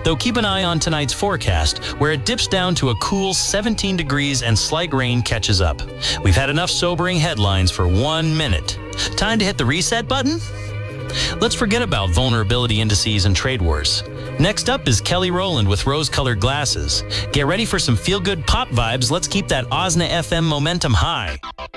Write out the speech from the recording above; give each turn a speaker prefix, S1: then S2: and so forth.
S1: Though keep an eye on tonight's forecast, where it dips down to a cool 17 degrees and slight rain catches up. We've had enough sobering headlines for 1 minute. Time to hit the reset button? Let's forget about vulnerability indices and trade wars. Next up is Kelly Rowland with rose-colored glasses. Get ready for some feel-good pop vibes. Let's keep that OSNA FM momentum high.